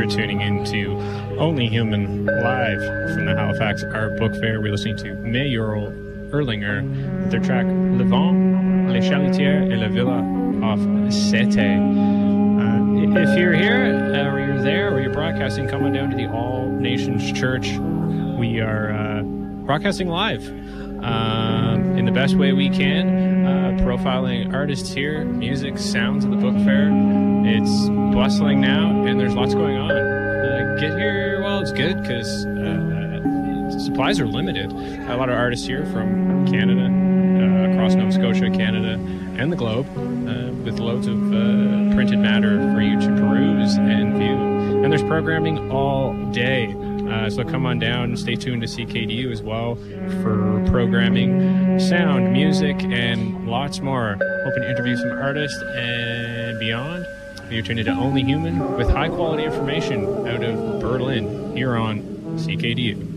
You're tuning into Only Human live from the Halifax Art Book Fair. We're listening to Mayoral Erlinger with their track Le Vent, Les Chalutières et la Villa off Sete. If you're here, or you're there, or you're broadcasting, come on down to the All Nations Church. We are broadcasting live in the best way we can, profiling artists here, music, sounds of the book fair. It's bustling now, and there's lots going on. Get here while it's good, because supplies are limited. A lot of artists here from Canada, across Nova Scotia, Canada, and the globe, with loads of printed matter for you to peruse and view. And there's programming all day. So come on down and stay tuned to CKDU as well for programming, sound, music, and lots more. Hoping to interview some artists and beyond. You're tuned into Only Human with high quality information out of Berlin here on CKDU.